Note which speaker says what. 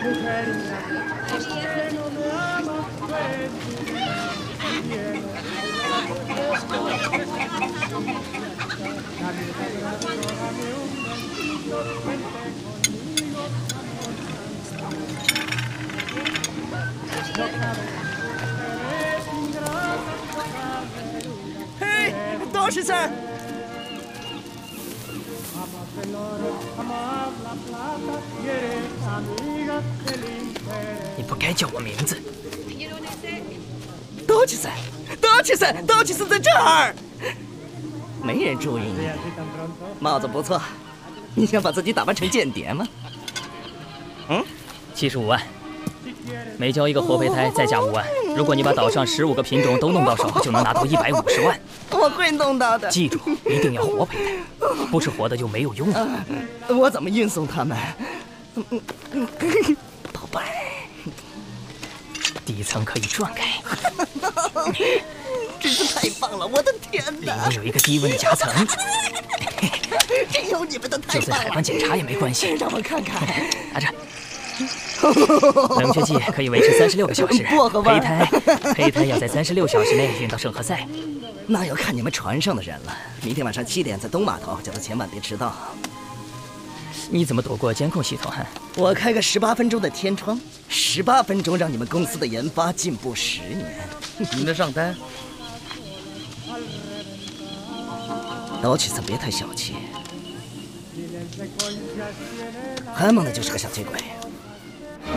Speaker 1: 嘿，多少钱？
Speaker 2: 你不该叫我名字。
Speaker 1: 多奇森，多奇森，多奇森在这儿，没人注意你。帽子不错，你想把自己打扮成间谍吗？嗯
Speaker 2: ，75万，每交一个活胚胎再加5万。如果你把岛上15个品种都弄到手，就能拿到150万。
Speaker 1: 我会弄到的。
Speaker 2: 记住，一定要活胚胎，不是活的就没有用了。
Speaker 1: 我怎么运送它们？宝贝。
Speaker 2: 底层可以转开，
Speaker 1: 真是太棒了！我的天哪！
Speaker 2: 里面有一个低温的夹层，
Speaker 1: 真有你们的太棒了！
Speaker 2: 就算海关检查也没关系。
Speaker 1: 让我看看，
Speaker 2: 拿着。冷却剂可以维持36个小时。
Speaker 1: 薄荷味。
Speaker 2: 胚胎要在36小时内运到圣何塞。
Speaker 1: 那要看你们船上的人了。明天晚上7点在东码头，叫他千万别迟到。
Speaker 2: 你怎么躲过监控系统？
Speaker 1: 我开个18分钟的天窗，18分钟让你们公司的研发进步10年。
Speaker 3: 您的账单。
Speaker 1: 刀起森别太小气，韩猛的就是个小气鬼。